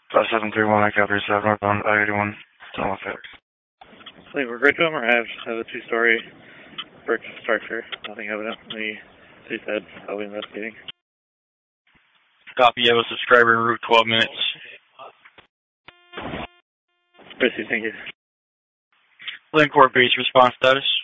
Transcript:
5731, I got 37 northbound I-81. Don't know if it. Leave a grid to him or have a two-story brick structure. Nothing evidently, he said, I'll be investigating. Copy, I have a subscriber en route 12 minutes. Chrissy, thank you. Linkport base response status.